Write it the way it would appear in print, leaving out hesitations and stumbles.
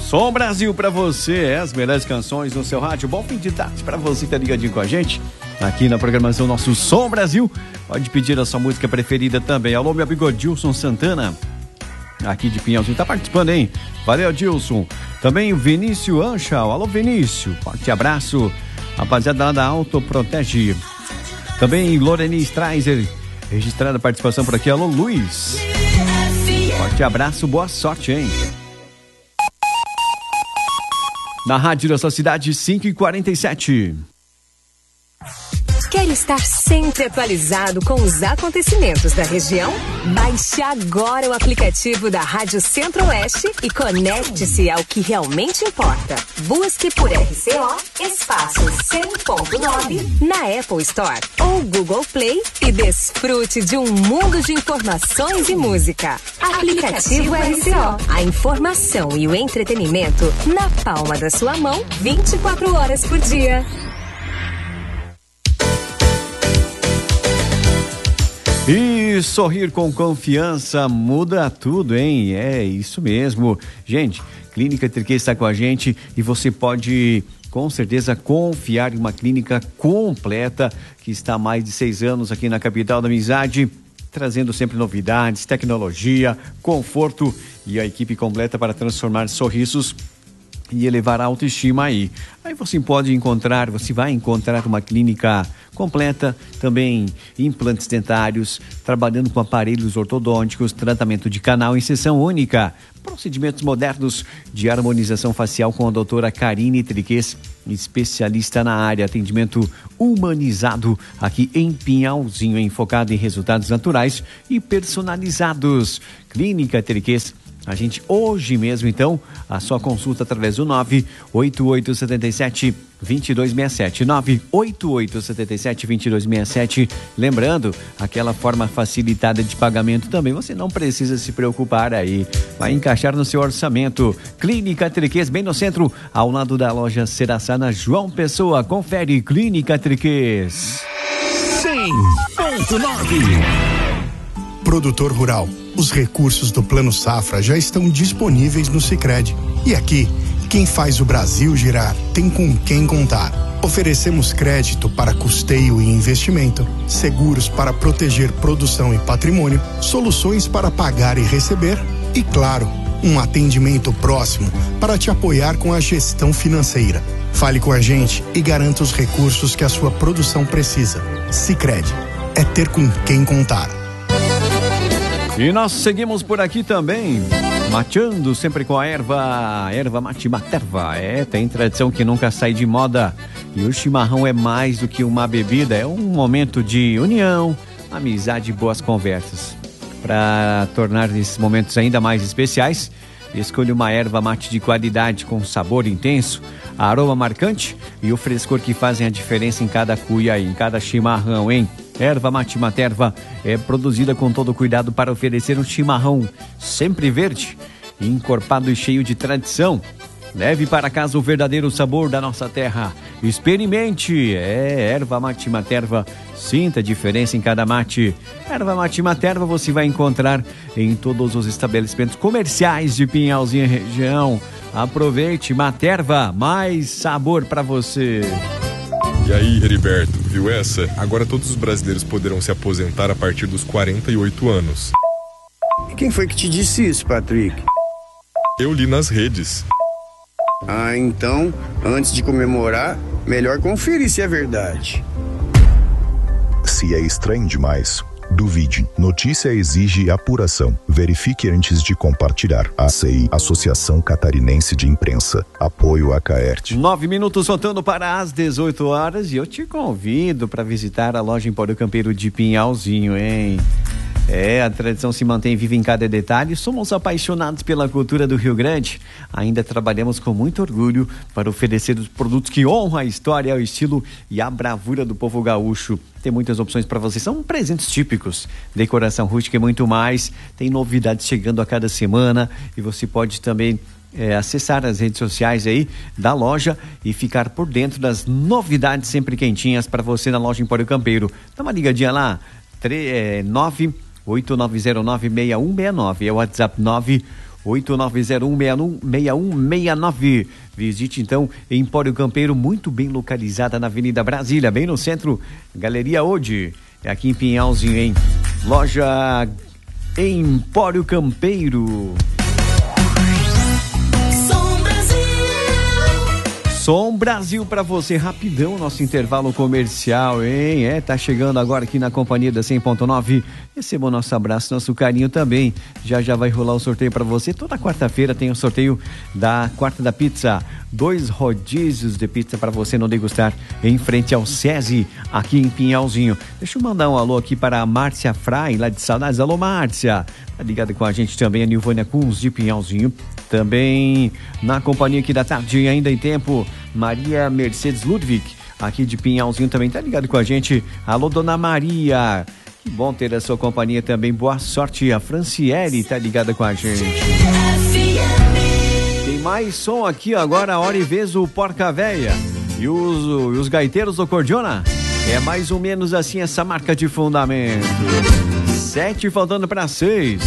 Som Brasil pra você, as melhores canções no seu rádio. Bom fim de tarde pra você que tá ligadinho com a gente aqui na programação Nosso Som Brasil. Pode pedir a sua música preferida também. Alô, meu amigo Dilson Santana, aqui de Pinhalzinho, tá participando, hein? Valeu, Dilson. Também o Vinícius Anchal. Alô, Vinícius, forte abraço. Rapaziada lá da Autoprotege. Também Loreni Streiser, registrada a participação por aqui. Alô, Luiz. Forte abraço, boa sorte, hein? Na rádio da sua cidade, 5h47. Quer estar sempre atualizado com os acontecimentos da região? Baixe agora o aplicativo da Rádio Centro-Oeste e conecte-se ao que realmente importa. Busque por RCO Espaço 100.9 na Apple Store ou Google Play e desfrute de um mundo de informações e música. Aplicativo RCO. A informação e o entretenimento na palma da sua mão, 24 horas por dia. E sorrir com confiança muda tudo, hein? É isso mesmo. Gente, Clínica Triquet está com a gente e você pode, com certeza, confiar em uma clínica completa que está há mais de 6 anos aqui na capital da amizade, trazendo sempre novidades, tecnologia, conforto e a equipe completa para transformar sorrisos e elevar a autoestima aí. Aí você vai encontrar uma clínica completa, também implantes dentários, trabalhando com aparelhos ortodônticos, tratamento de canal em sessão única, procedimentos modernos de harmonização facial com a doutora Karine Triquet, especialista na área, atendimento humanizado aqui em Pinhalzinho, enfocado em resultados naturais e personalizados. Clínica Triquet. A gente hoje mesmo, então, a sua consulta através do 98877-2267. 98877-2267. Lembrando, aquela forma facilitada de pagamento também, você não precisa se preocupar aí. Vai encaixar no seu orçamento. Clínica Triquet, bem no centro, ao lado da loja Seraçá, na João Pessoa. Confere, Clínica Triquet. 100.9. Produtor rural, os recursos do Plano Safra já estão disponíveis no Sicredi. E aqui, quem faz o Brasil girar tem com quem contar. Oferecemos crédito para custeio e investimento, seguros para proteger produção e patrimônio, soluções para pagar e receber e, claro, um atendimento próximo para te apoiar com a gestão financeira. Fale com a gente e garanta os recursos que a sua produção precisa. Sicredi, é ter com quem contar. E nós seguimos por aqui também, mateando sempre com a erva mate Materva. Tem tradição que nunca sai de moda. E o chimarrão é mais do que uma bebida, é um momento de união, amizade e boas conversas. Para tornar esses momentos ainda mais especiais, escolha uma erva mate de qualidade com sabor intenso, aroma marcante e o frescor que fazem a diferença em cada cuia e em cada chimarrão, hein? Erva mate Materva é produzida com todo cuidado para oferecer um chimarrão sempre verde, encorpado e cheio de tradição. Leve para casa o verdadeiro sabor da nossa terra. Experimente! Erva mate Materva. Sinta a diferença em cada mate. Erva mate Materva você vai encontrar em todos os estabelecimentos comerciais de Pinhalzinho e região. Aproveite, Materva, mais sabor para você. E aí, Heriberto, viu essa? Agora todos os brasileiros poderão se aposentar a partir dos 48 anos. E quem foi que te disse isso, Patrick? Eu li nas redes. Ah, então, antes de comemorar, melhor conferir se é verdade. Se é estranho demais, duvide. Notícia exige apuração. Verifique antes de compartilhar. ACI, Associação Catarinense de Imprensa. Apoio a Caerte. 9 minutos faltando para as 18 horas e eu te convido para visitar a loja Empório Campeiro de Pinhalzinho, hein? A tradição se mantém viva em cada detalhe. Somos apaixonados pela cultura do Rio Grande. Ainda trabalhamos com muito orgulho para oferecer os produtos que honram a história, o estilo e a bravura do povo gaúcho. Tem muitas opções para você. São presentes típicos, decoração rústica e muito mais. Tem novidades chegando a cada semana e você pode também acessar as redes sociais aí da loja e ficar por dentro das novidades sempre quentinhas para você na loja Empório Campeiro. Dá uma ligadinha lá, 8909-6169, é o WhatsApp 8901-6169. Visite então Empório Campeiro, muito bem localizada na Avenida Brasília, bem no centro, Galeria Ode, é aqui em Pinhalzinho, hein? Loja Empório Campeiro. Som Brasil pra você, rapidão, nosso intervalo comercial, hein? Tá chegando agora aqui na companhia da 100.9. Receba o nosso abraço, nosso carinho também. Já vai rolar o sorteio pra você. Toda quarta-feira tem o sorteio da Quarta da Pizza. 2 rodízios de pizza pra você não degustar em frente ao SESI, aqui em Pinhalzinho. Deixa eu mandar um alô aqui para a Márcia Frai, lá de Saudades. Alô, Márcia. Tá ligada com a gente também a Nilvânia Kunz de Pinhalzinho. Também na companhia aqui da tarde, ainda em tempo, Maria Mercedes Ludwig, aqui de Pinhalzinho, também tá ligado com a gente. Alô, Dona Maria, que bom ter a sua companhia também, boa sorte. A Franciele tá ligada com a gente. Tem mais som aqui agora, a hora e vez o Porca Véia e os gaiteiros do Cordiona. É mais ou menos assim essa marca de fundamento. 7 faltando para 6.